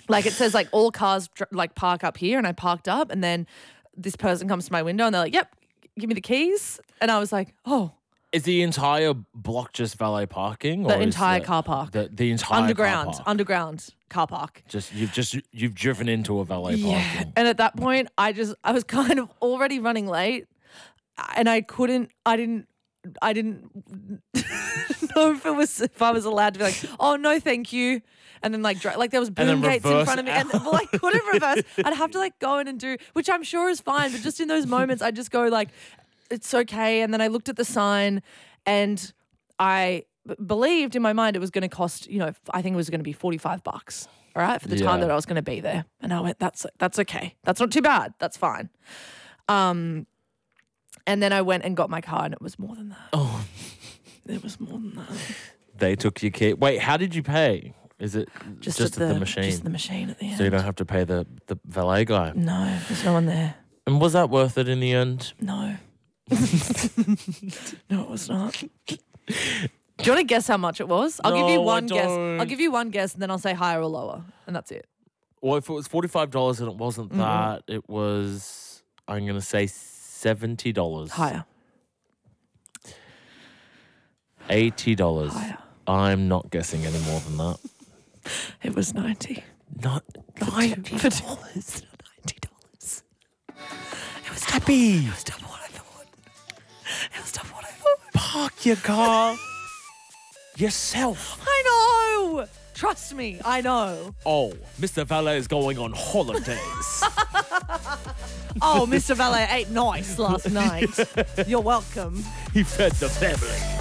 Like it says like all cars like park up here, and I parked up, and then this person comes to my window and they're like, "Yep, give me the keys," and I was like, "Oh." Is the entire block just valet parking? The entire car park. The entire underground car park. You've driven into a valet parking. And at that point, I was kind of already running late, and I didn't know if I was allowed to be like, "Oh no, thank you," and then like there was boom gates in front of me, and like couldn't reverse. I'd have to like go in and do, which I'm sure is fine, but just in those moments, I just go like, it's okay. And then I looked at the sign, and I believed in my mind it was going to cost, I think it was going to be $45, all right, for the time that I was going to be there. And I went, that's okay. That's not too bad. That's fine. And then I went and got my car, and it was more than that. Oh. It was more than that. They took your key. Wait, how did you pay? Is it just at the machine? Just the machine at the end. So you don't have to pay the valet guy? No, there's no one there. And was that worth it in the end? No. No, it was not. Do you want to guess how much it was? I'll give you one guess. I'll give you one guess, and then I'll say higher or lower, and that's it. Well, if it was $45 and it wasn't that, it was, I'm going to say $70. Higher. $80. Higher. I'm not guessing any more than that. It was 90. Not $90. $90. It was Happy. It was double what I thought. It was double what I thought. Park your car yourself. I know. Trust me, I know. Oh, Mr. Valet is going on holidays. Oh, Mr. Valet ate nice last night. You're welcome. He fed the family.